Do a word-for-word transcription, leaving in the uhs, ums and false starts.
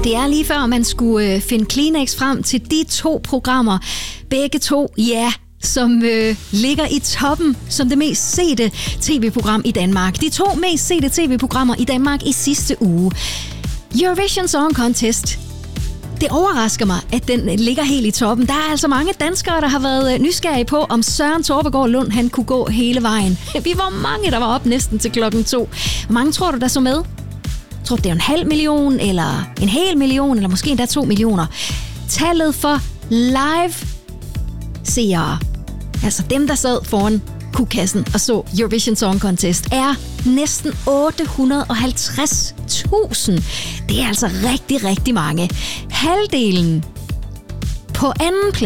Det er lige før, man skulle øh, finde Kleenex frem til de to programmer. Begge to, ja, som øh, ligger i toppen som det mest sete tv-program i Danmark. De to mest sete tv-programmer i Danmark i sidste uge. Eurovision Song Contest. Det overrasker mig, at den ligger helt i toppen. Der er altså mange danskere, der har været nysgerrige på, om Søren Torpegaard Lund han kunne gå hele vejen. Vi var mange, der var op næsten til klokken to. Hvor mange tror du, der så med? Tror du, det er en halv million, eller en hel million, eller måske endda to millioner? Tallet for live-seere, altså dem, der sad foran kugkassen og så Eurovision Song Contest, er næsten otte hundrede og halvtreds tusind. Det er altså rigtig, rigtig mange. Halvdelen på anden plads